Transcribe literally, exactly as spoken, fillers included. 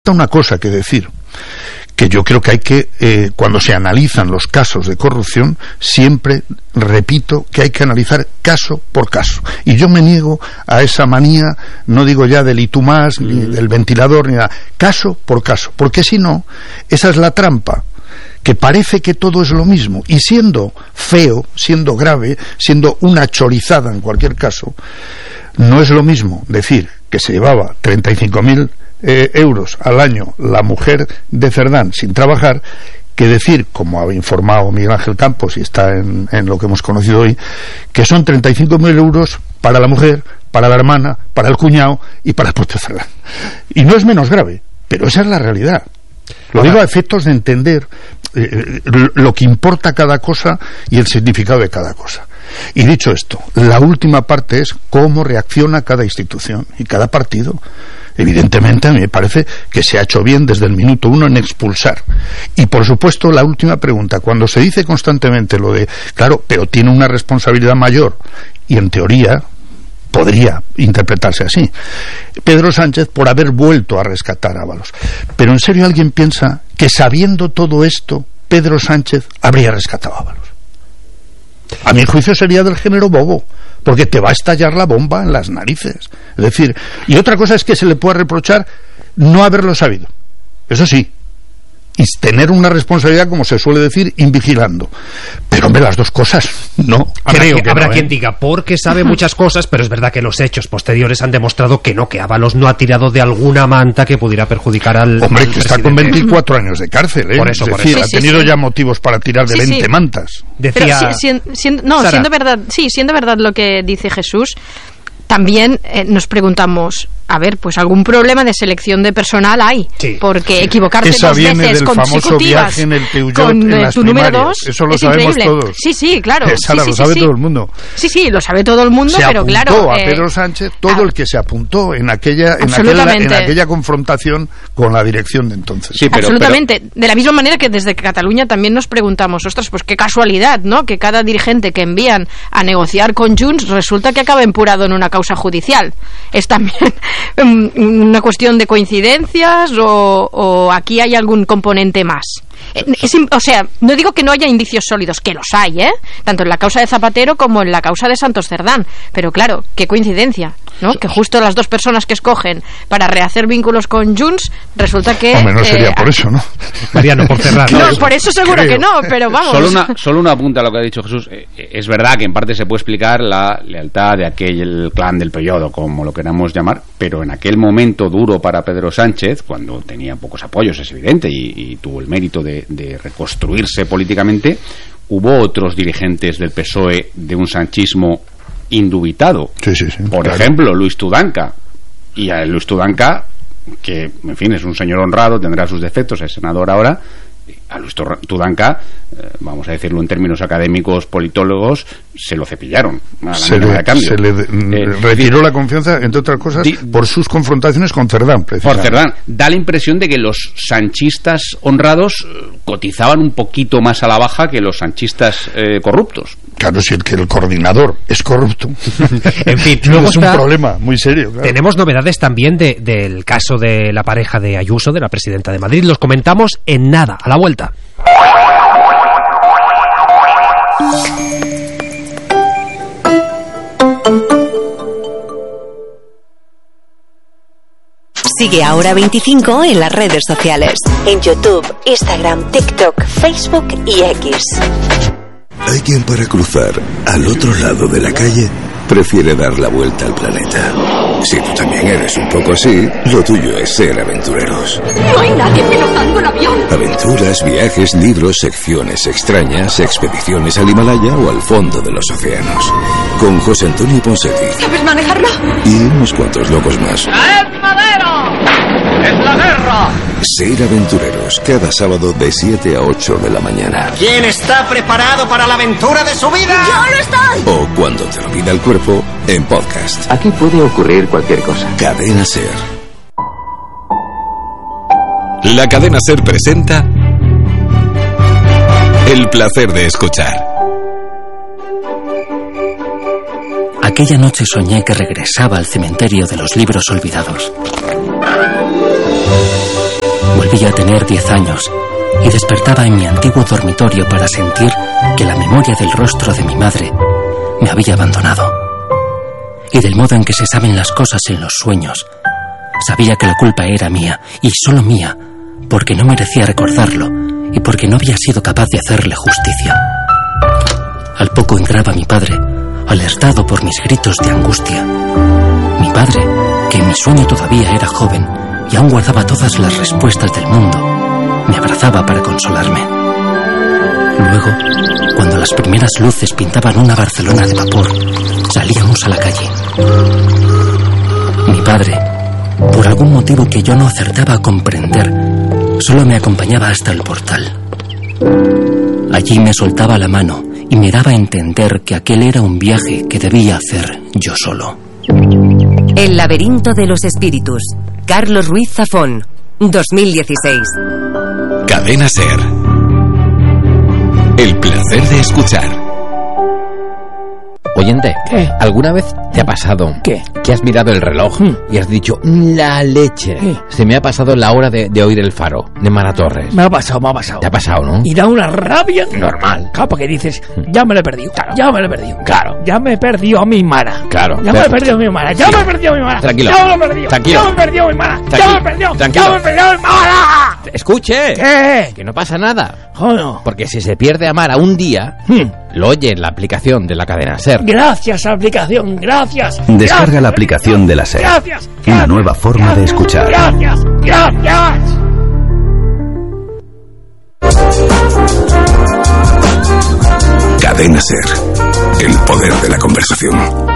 una cosa que decir, que yo creo que hay que, eh, cuando se analizan los casos de corrupción, siempre repito que hay que analizar caso por caso. Y yo me niego a esa manía, no digo ya del y tú más, mm. ni del ventilador, ni nada, caso por caso, porque si no, esa es la trampa, que parece que todo es lo mismo, y siendo feo, siendo grave, siendo una chorizada en cualquier caso, no es lo mismo decir que se llevaba treinta y cinco mil Eh, euros al año la mujer de Cerdán sin trabajar, que decir, como ha informado Miguel Ángel Campos y está en, en lo que hemos conocido hoy, que son treinta y cinco mil euros para la mujer, para la hermana, para el cuñado y para el propio Cerdán. Y no es menos grave, pero esa es la realidad. Lo digo a efectos de entender eh, lo que importa cada cosa y el significado de cada cosa. Y dicho esto, la última parte es cómo reacciona cada institución y cada partido. Evidentemente a mí me parece que se ha hecho bien desde el minuto uno en expulsar. Y por supuesto la última pregunta, cuando se dice constantemente lo de, claro, pero tiene una responsabilidad mayor, y en teoría podría interpretarse así, Pedro Sánchez por haber vuelto a rescatar a Ábalos. Pero en serio alguien piensa que sabiendo todo esto Pedro Sánchez habría rescatado a Ábalos. A mi juicio sería del género bobo, porque te va a estallar la bomba en las narices. Es decir, y otra cosa es que se le puede reprochar no haberlo sabido, eso sí, y tener una responsabilidad, como se suele decir, invigilando. Pero hombre, las dos cosas, no. Habrá, creo que, que habrá no, quien ¿eh? diga, porque sabe muchas cosas, pero es verdad que los hechos posteriores han demostrado que no, que Ábalos no ha tirado de alguna manta que pudiera perjudicar al Hombre, al que está con veinticuatro años de cárcel, ¿eh? Por eso, es por decir, eso. ha Sí, sí, tenido sí. ya motivos para tirar de Sí, veinte sí. mantas. Decía... Pero si, si, si, no, Sara. siendo verdad, sí, siendo verdad lo que dice Jesús, también eh, nos preguntamos, a ver, pues algún problema de selección de personal hay, Sí, porque sí. equivocarte Esa dos viene veces del famoso consecutivas viaje en el Peugeot con en eh, las tu número primarias. dos Eso lo es sabemos increíble. todos. Sí, sí, claro. Eh, Sara, sí, lo sí, sabe sí. todo el mundo. Sí, sí, lo sabe todo el mundo, Se pero apuntó claro. a eh, Pedro Sánchez todo ah, el que se apuntó en aquella en aquella, Absolutamente. en aquella confrontación con la dirección de entonces. Sí, pero, Absolutamente. De la misma manera que desde Cataluña también nos preguntamos, ostras, pues qué casualidad, ¿no? Que cada dirigente que envían a negociar con Junts resulta que acaba empurado en una causa judicial. Es también una cuestión de coincidencias o, o aquí hay algún componente más. Es, o sea, no digo que no haya indicios sólidos, que los hay, ¿eh? Tanto en la causa de Zapatero como en la causa de Santos Cerdán. Pero claro, qué coincidencia, ¿no? Que justo las dos personas que escogen para rehacer vínculos con Junts, resulta que... Hombre, no sería eh, por eso, ¿no? Mariano, por cerrar. No, por eso seguro creo. que no, pero vamos. Solo una, solo una apunta a lo que ha dicho Jesús. Eh, es verdad que en parte se puede explicar la lealtad de aquel clan del Peugeot, o como lo queramos llamar, pero en aquel momento duro para Pedro Sánchez, cuando tenía pocos apoyos, es evidente, y, y tuvo el mérito de, de reconstruirse políticamente, hubo otros dirigentes del P S O E de un sanchismo indubitado. Sí, sí, sí, Por claro. ejemplo, Luis Tudanca. Y a Luis Tudanca, que, en fin, es un señor honrado, tendrá sus defectos, es senador ahora. A Luis Tudanca, eh, vamos a decirlo en términos académicos, politólogos, se lo cepillaron a la Se mínima le, de cambio. se le Eh, retiró la confianza, entre otras cosas, di- por sus confrontaciones con Cerdán, Por precisamente. Cerdán, da la impresión de que los sanchistas honrados eh, cotizaban un poquito más a la baja que los sanchistas eh, corruptos. Claro, si el que el coordinador es corrupto. En fin, luego es un está- problema muy serio. Claro. Tenemos novedades también de, del caso de la pareja de Ayuso, de la presidenta de Madrid. Los comentamos en nada, a la vuelta. Sigue Ahora veinticinco en las redes sociales. En YouTube, Instagram, TikTok, Facebook y X. Hay quien para cruzar al otro lado de la calle prefiere dar la vuelta al planeta. Si tú también eres un poco así, lo tuyo es ser aventureros. No hay nadie pilotando el avión. Aventuras, viajes, libros, secciones extrañas, expediciones al Himalaya o al fondo de los océanos. Con José Antonio Ponseti ¿Sabes manejarlo? y unos cuantos locos más. ¡Es madera! ¡Es la guerra! Ser aventureros cada sábado de siete a ocho de la mañana. ¿Quién está preparado para la aventura de su vida? ¡Yo no estoy! O cuando te lo pida el cuerpo, en podcast. Aquí puede ocurrir cualquier cosa. Cadena Ser. La cadena SER presenta El placer de escuchar. Aquella noche soñé que regresaba al cementerio de los libros olvidados. Debía tener diez años y despertaba en mi antiguo dormitorio para sentir que la memoria del rostro de mi madre me había abandonado. Y del modo en que se saben las cosas en los sueños, sabía que la culpa era mía, y solo mía, porque no merecía recordarlo y porque no había sido capaz de hacerle justicia. Al poco entraba mi padre, alertado por mis gritos de angustia. Mi padre, que en mi sueño todavía era joven y aún guardaba todas las respuestas del mundo, me abrazaba para consolarme. Luego, cuando las primeras luces pintaban una Barcelona de vapor, salíamos a la calle. Mi padre, por algún motivo que yo no acertaba a comprender, solo me acompañaba hasta el portal. Allí me soltaba la mano y me daba a entender que aquel era un viaje que debía hacer yo solo. El laberinto de los espíritus. Carlos Ruiz Zafón, dos mil dieciséis. Cadena SER. El placer de escuchar. Oyente, ¿qué? ¿Alguna vez te ha pasado ¿Qué? que has mirado el reloj ¿Mm? y has dicho, la leche? ¿Qué? Se me ha pasado la hora de, de oír el faro, de Mara Torres. Me ha pasado, me ha pasado. ¿Te ha pasado, no? Y da una rabia. Normal. Claro, porque dices, ya me lo he perdido. Claro. Ya me lo he perdido. Claro. Ya me he perdido a mi Mara. Claro. Ya me he perdido a mi Mara. Ya Sí. me he perdido a mi Mara. Tranquilo. Ya me lo he perdido. Tranquilo. Ya me he perdido a mi Mara. Tranquilo. Ya me he perdido. Tranquilo. Ya me he perdido a mi Mara. Escuche. ¿Qué? Que no pasa nada. Oh, no. Porque si se pierde a Mara un día, Hmm. lo oye en la aplicación de la cadena SER. Gracias, aplicación. Gracias. Descarga Gracias. la aplicación de la SER. Gracias. Una Gracias. nueva forma de escuchar. Gracias. Gracias. Cadena SER. El poder de la conversación.